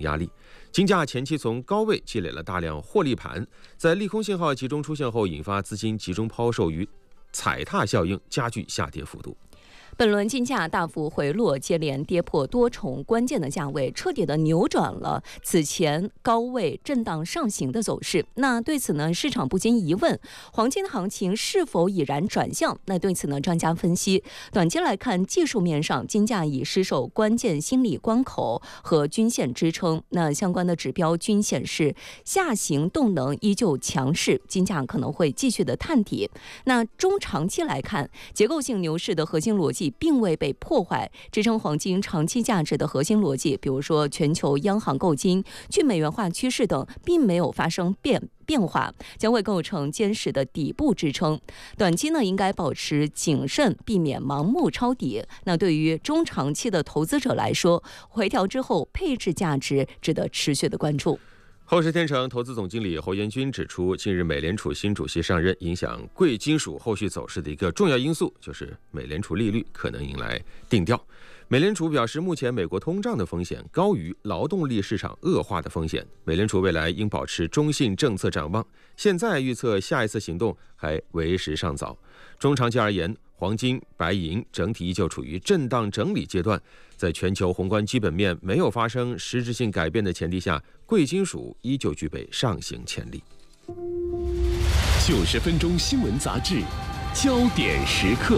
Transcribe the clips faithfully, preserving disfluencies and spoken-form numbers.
压力。金价前期从高位积累了大量获利盘，在利空信号集中出现后，引发资金集中抛售与踩踏效应，加剧下跌幅度。 本轮金价大幅回落，接连跌破多重关键的价位，彻底的扭转了此前高位震荡上行的走势。那对此呢，市场不禁疑问：黄金的行情是否已然转向？那对此呢，专家分析，短期来看，技术面上，金价已失守关键心理关口和均线支撑。那相关的指标均显示下行动能依旧强势，金价可能会继续的探底。那中长期来看，结构性牛市的核心逻辑并未被破坏，支撑黄金长期价值的核心逻辑，比如说全球央行购金、去美元化趋势等，并没有发生变变化，将会构成坚实的底部支撑。短期呢，应该保持谨慎，避免盲目抄底。那对于中长期的投资者来说，回调之后配置价值值得持续的关注。 后市天成投资总经理侯延军指出，近日美联储新主席上任，影响贵金属后续走势的一个重要因素就是美联储利率可能迎来定调。美联储表示，目前美国通胀的风险高于劳动力市场恶化的风险，美联储未来应保持中性政策展望，现在预测下一次行动还为时尚早。中长期而言，黄金、白银整体依旧处于震荡整理阶段，在全球宏观基本面没有发生实质性改变的前提下，贵金属依旧具备上行潜力。 九十分钟新闻杂志，焦点时刻。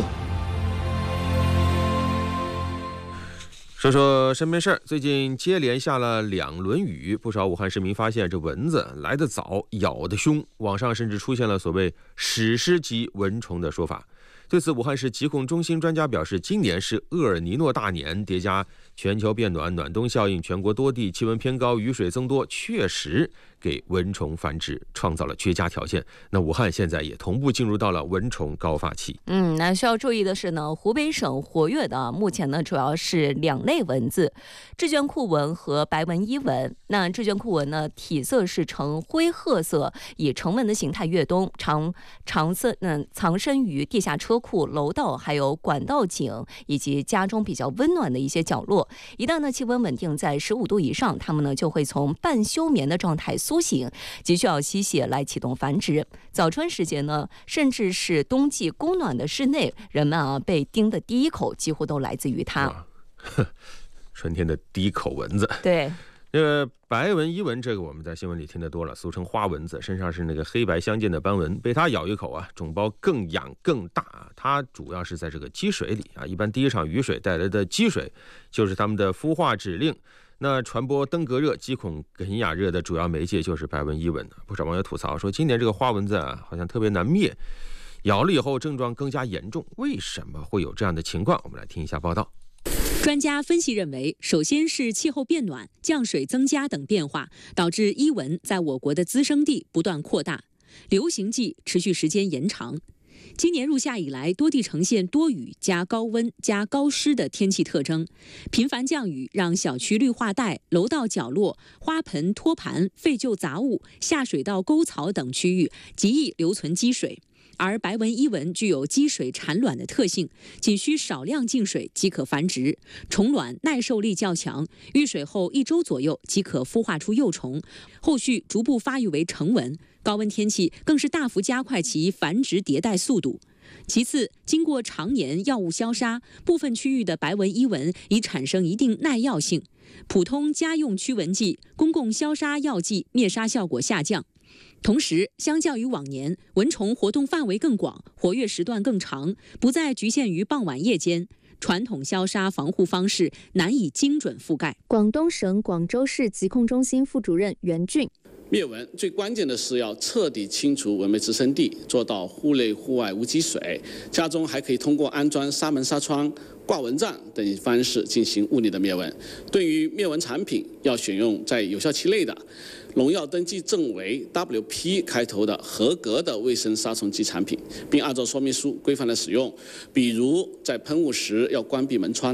说说身边事儿，最近接连下了两轮雨，不少武汉市民发现这蚊子来得早，咬得凶，网上甚至出现了所谓史诗级蚊虫的说法。对此，武汉市疾控中心专家表示，今年是厄尔尼诺大年，叠加全球变暖、暖冬效应，全国多地气温偏高，雨水增多，确实给蚊虫繁殖创造了绝佳条件。那武汉现在也同步进入到了蚊虫高发期。 嗯，那需要注意的是呢，湖北省活跃的目前呢主要是两类蚊子，致卷库蚊和白纹伊蚊。那致卷库蚊呢，体色是呈灰褐色，以成蚊的形态越冬，常常色嗯藏身于地下车库、楼道，还有管道井以及家中比较温暖的一些角落。一旦呢气温稳定在十五度以上，它们呢就会从半休眠的状态苏醒，急需要吸血来启动繁殖。早春时节呢，甚至是冬季供暖的室内，人们啊被叮的第一口几乎都来自于它。 春天的第一口蚊子。 对。 这个白纹伊蚊，这个我们在新闻里听得多了，俗称花蚊子，身上是那个黑白相间的斑纹，被它咬一口啊，肿包更痒更大。它主要是在这个积水里啊，一般第一场雨水带来的积水就是它们的孵化指令。那传播登革热、鸡孔梗哑热的主要媒介就是白纹伊蚊。不少网友吐槽说，今年这个花蚊子啊，好像特别难灭，咬了以后症状更加严重。为什么会有这样的情况？我们来听一下报道。 专家分析认为，首先是气候变暖、降水增加等变化，导致伊蚊在我国的滋生地不断扩大，流行季持续时间延长。今年入夏以来，多地呈现多雨加高温加高湿的天气特征，频繁降雨让小区绿化带、楼道角落、花盆、托盘、废旧杂物、下水道沟槽等区域极易留存积水。而白纹伊蚊具有积水产卵的特性，仅需少量进水即可繁殖，虫卵耐受力较强，遇水后一周左右即可孵化出幼虫，后续逐步发育为成蚊。高温天气更是大幅加快其繁殖迭代速度。其次，经过常年药物消杀，部分区域的白纹伊蚊已产生一定耐药性，普通家用驱蚊剂、公共消杀药剂灭杀效果下降。同时，相较于往年，蚊虫活动范围更广，活跃时段更长，不再局限于傍晚夜间。传统消杀防护方式难以精准覆盖。 广东省广州市疾控中心副主任袁俊。 灭蚊最关键的是要彻底清除蚊媒滋生地，做到户内户外无积水。家中还可以通过安装纱门纱窗、挂蚊帐等方式进行物理的灭蚊。对于灭蚊产品，要选用在有效期内的农药登记证为 W P 开头的合格的卫生杀虫剂产品，并按照说明书规范的使用。比如在喷雾时要关闭门窗，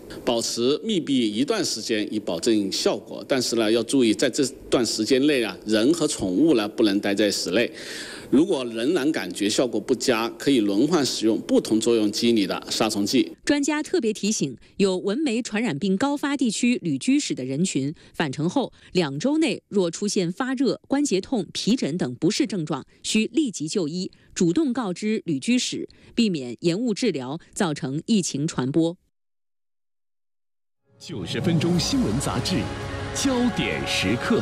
保持密闭一段时间以保证效果，但是呢，要注意在这段时间内啊，人和宠物呢不能待在室内。如果仍然感觉效果不佳，可以轮换使用不同作用机理的杀虫剂。 专家特别提醒，有蚊媒传染病高发地区旅居史的人群，返程后两周内若出现发热、关节痛、皮疹等不适症状，需立即就医，主动告知旅居史，避免延误治疗，造成疫情传播。 九十分钟新闻杂志，焦点时刻。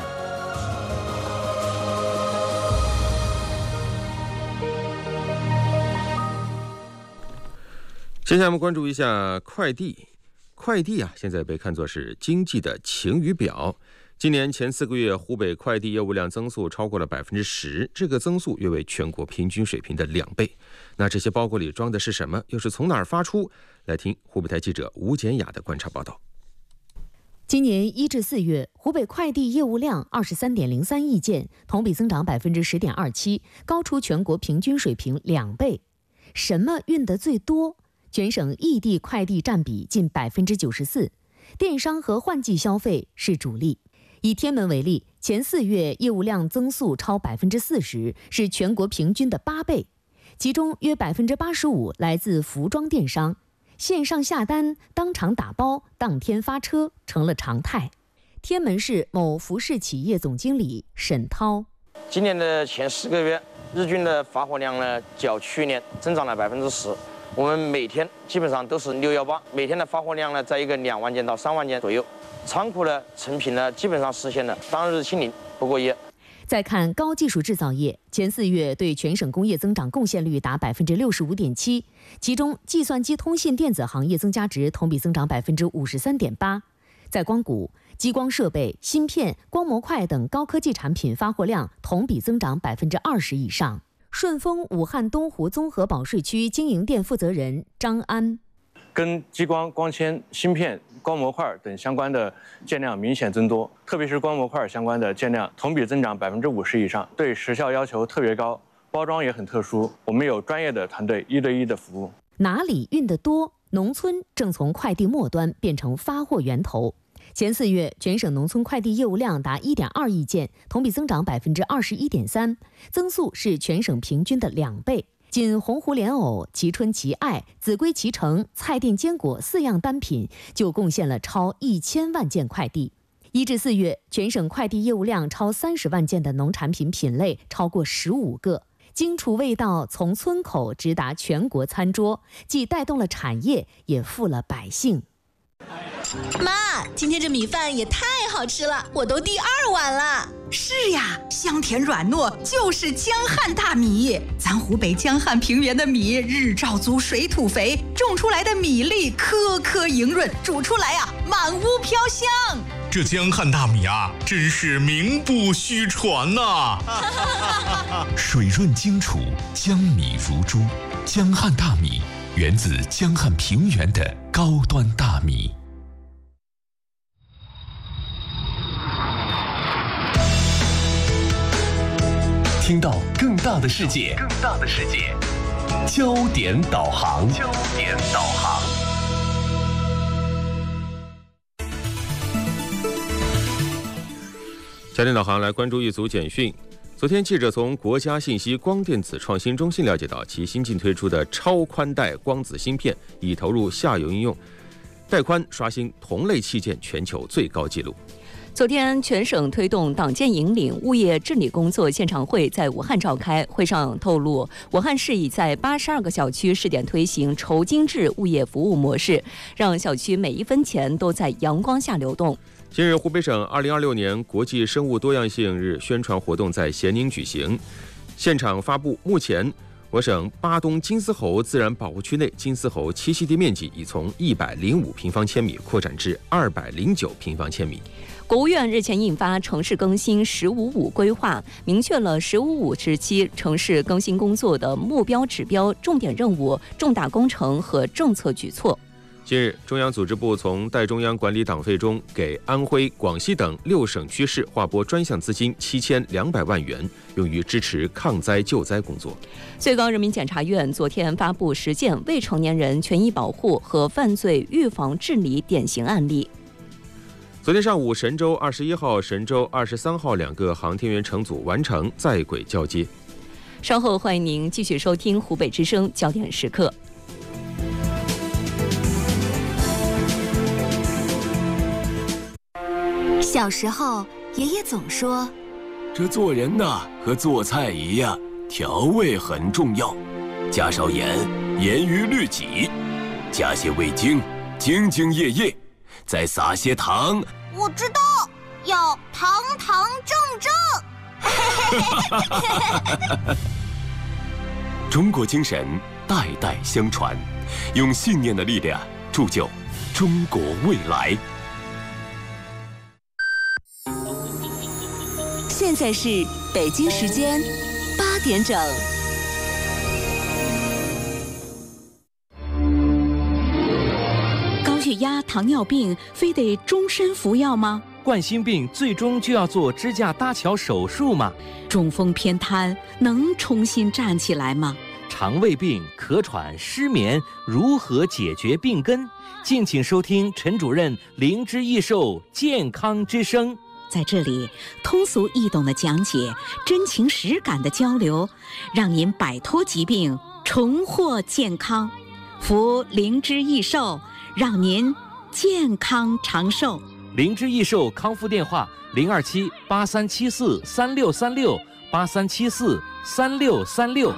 接下来我们关注一下快递。快递啊，现在被看作是经济的晴雨表。今年前四个月，湖北快递业务量增速超过了百分之十，这个增速约为全国平均水平的两倍。那这些包裹里装的是什么？又是从哪儿发出？来听湖北台记者吴简雅的观察报道。 今年一至四月，湖北快递业务量二十三点零三亿件，同比增长百分之十点二七，高出全国平均水平两倍。什么运得最多？全省异地快递占比近百分之九十四，电商和换季消费是主力。以天门为例，前四月业务量增速超百分之四十，是全国平均的八倍，其中约百分之八十五来自服装电商，线上下单、当场打包、当天发车成了常态。天门市某服饰企业总经理沈涛： 今年的前十个月，日均的发货量呢，较去年增长了百分之十。我们每天基本上都是六幺八，每天的发货量呢，在一个两万件到三万件左右。仓库的成品呢，基本上实现了当日清零不过夜。 再看高技术制造业，前四月对全省工业增长贡献率达百分之六十五点七，其中计算机通信电子行业增加值同比增长百分之五十三点八。在光谷、激光设备、芯片、光模块等高科技产品发货量同比增长百分之二十以上。顺丰武汉东湖综合保税区经营店负责人张安： 跟激光、光纤、芯片、光模块等相关的件量明显增多，特别是光模块相关的件量同比增长百分之五十以上，对时效要求特别高，包装也很特殊。我们有专业的团队一对一的服务。 哪里运得多？农村正从快递末端变成发货源头。前四月，全省农村快递业务量达一点二亿件，同比增长百分之二十一点三，增速是全省平均的两倍。仅鸿鹄莲藕、蕲春蕲艾、秭归蕲橙、菜店坚果四样单品就贡献了超一千万件快递。一至四月，全省快递业务量超三十万件的农产品品类超过十五个。荆楚味道从村口直达全国餐桌，既带动了产业，也富了百姓。 妈，今天这米饭也太好吃了，我都第二碗了。 是呀，香甜软糯，就是江汉大米。咱湖北江汉平原的米日照足，水土肥，种出来的米粒颗颗莹润，煮出来啊满屋飘香。 这江汉大米啊，真是名不虚传呐、啊！水润荆楚，江米如珠。江汉大米源自江汉平原的高端大米。 听到更大的世界，更大的世界，焦点导航，焦点导航。 焦点导航来关注一组简讯。昨天，记者从国家信息光电子创新中心了解到，其新近推出的超宽带光子芯片已投入下游应用，带宽刷新同类器件全球最高纪录。 昨天，全省推动党建引领物业治理工作现场会在武汉召开。会上透露，武汉市已在八十二个小区试点推行筹精致物业服务模式，让小区每一分钱都在阳光下流动。 近日，湖北省二零二六年国际生物多样性日宣传活动在咸宁举行，现场发布，目前我省巴东金丝猴自然保护区内金丝猴栖息地面积已从一百零五平方千米扩展至二百零九平方千米。 国务院日前印发城市更新“十五五”规划，明确了“十五五”时期城市更新工作的目标指标、重点任务、重大工程和政策举措。 近日，中央组织部从代中央管理党费中给安徽、广西等六省区市划拨专项资金七千两百万元，用于支持抗灾救灾工作。 最高人民检察院昨天发布十件未成年人权益保护和犯罪预防治理典型案例。 昨天上午，神舟二十一号、神舟二十三号两个航天员乘组完成在轨交接。 稍后欢迎您继续收听湖北之声焦点时刻。 小时候，爷爷总说， 这做人呐，和做菜一样，调味很重要，加少盐，严于律己；加些味精，兢兢业业；再撒些糖。 我知道，要堂堂正正。 中国精神代代相传，用信念的力量铸就中国未来。 现在是北京时间八点整。 高血压、糖尿病非得终身服药吗？ 冠心病最终就要做支架搭桥手术吗？ 中风偏瘫能重新站起来吗？ 肠胃病、咳喘、失眠如何解决病根？敬请收听陈主任灵芝益寿健康之声。 在这里，通俗易懂的讲解，真情实感的交流，让您摆脱疾病，重获健康。服灵芝益寿，让您健康长寿。 灵芝益寿康复电话：零二七八三七四三六三六八三七四三六三六。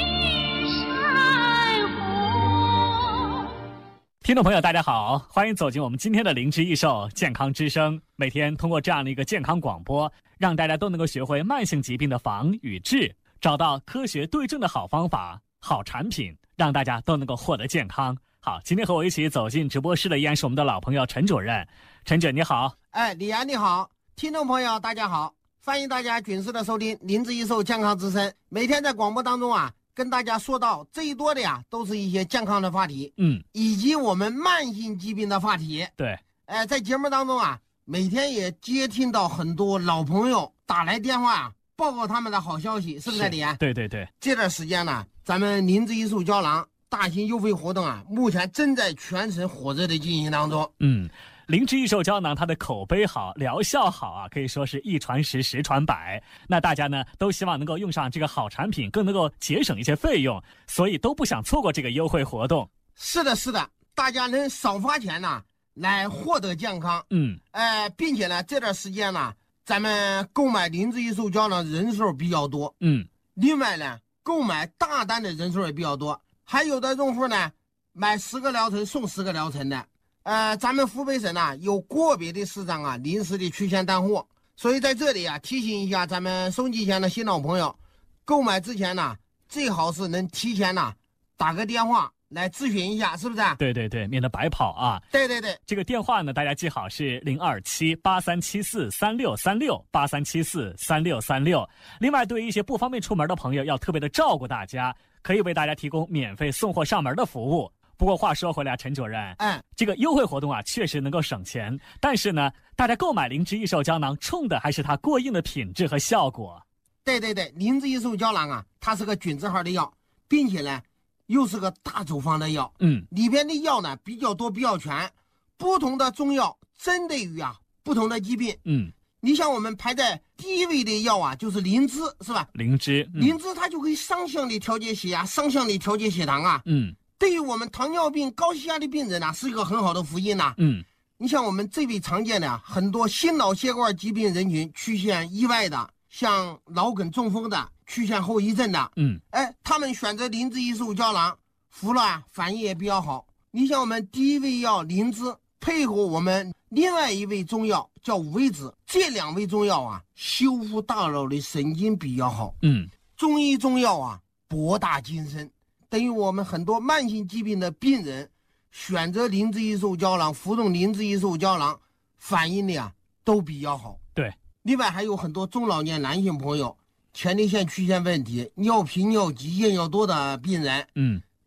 听众朋友大家好，欢迎走进我们今天的灵芝益寿健康之声。每天通过这样的一个健康广播，让大家都能够学会慢性疾病的防与治，找到科学对症的好方法、好产品，让大家都能够获得健康。好，今天和我一起走进直播室的依然是我们的老朋友陈主任。陈主任你好。 哎，李安你好，听众朋友大家好，欢迎大家准时的收听灵芝益寿健康之声。每天在广播当中啊，跟大家说到最多的呀，都是一些健康的话题， 嗯， 以及我们慢性疾病的话题。 对， 呃，在节目当中啊，每天也接听到很多老朋友打来电话啊，报告他们的好消息，是不是李安？ 对对对。 这段时间呢，咱们灵芝益寿胶囊大型优惠活动啊，目前正在全省火热的进行当中。 嗯。灵芝益寿胶囊它的口碑好，疗效好啊，可以说是一传十，十传百。那大家呢都希望能够用上这个好产品，更能够节省一些费用，所以都不想错过这个优惠活动。 是的，是的，大家能少花钱呢，来获得健康。 嗯， 呃，并且呢，这段时间呢，咱们购买灵芝益寿胶囊人数比较多。 嗯， 另外呢，购买大单的人数也比较多，还有的用户呢，买十个疗程送十个疗程的。呃，咱们湖北省呢有个别的市场啊临时的缺欠单货，所以在这里啊提醒一下咱们收机前的新老朋友，购买之前呢最好是能提前呢打个电话来咨询一下，是不是？ 对对对，免得白跑啊。 对对对， 这个电话呢大家记好是零二七八三七四三六三六八三七四三六三六。另外，对于一些不方便出门的朋友，要特别的照顾大家，可以为大家提供免费送货上门的服务。不过话说回来，陈主任， 嗯， 这个优惠活动啊，确实能够省钱，但是呢，大家购买灵芝益寿胶囊冲的还是它过硬的品质和效果。 对对对，灵芝益寿胶囊啊，它是个菌字号的药，并且呢，又是个大处方的药， 嗯， 里边的药呢比较多、比较全，不同的中药针对于啊不同的疾病， 嗯， 你像我们排在第一位的药啊，就是灵芝，是吧？ 灵芝， 嗯、灵芝它就可以双向的调节血压，双向的调节血糖啊， 嗯。 对于我们糖尿病、高血压的病人呢、啊，是一个很好的福音呐、啊。 嗯， 你像我们最为常见的很多心脑血管疾病人群出现意外的，像脑梗中风的，出现后遗症的， 嗯， 哎，他们选择灵芝益寿胶囊服了啊，反应也比较好。你像我们第一味药灵芝，配合我们另外一味中药叫五味子，这两味中药啊，修复大脑的神经比较好。 嗯， 中医中药啊，博大精深。等于我们很多慢性疾病的病人选择灵芝益寿胶囊，服用灵芝益寿胶囊，反应的啊都比较好。 对， 另外还有很多中老年男性朋友前列腺出现问题、尿频尿急、夜尿多的病人， 嗯，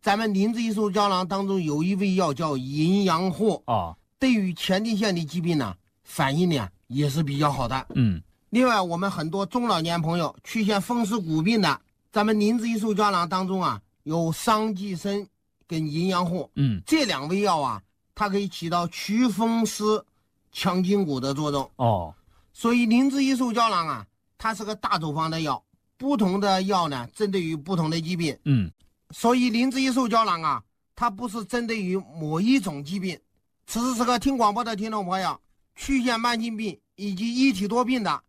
咱们灵芝益寿胶囊当中有一味药叫淫羊藿哦， 对于前列腺的疾病呢，反应呢也是比较好的。 嗯， 另外我们很多中老年朋友出现风湿骨病的，咱们灵芝益寿胶囊当中啊有桑寄生跟淫羊藿， 嗯， 这两味药啊，它可以起到祛风湿、强筋骨的作用。 哦， 所以灵芝益寿胶囊啊，它是个大处方的药，不同的药呢，针对于不同的疾病。 嗯， 所以灵芝益寿胶囊啊，它不是针对于某一种疾病。此时此刻听广播的听众朋友，出现慢性病以及一体多病的，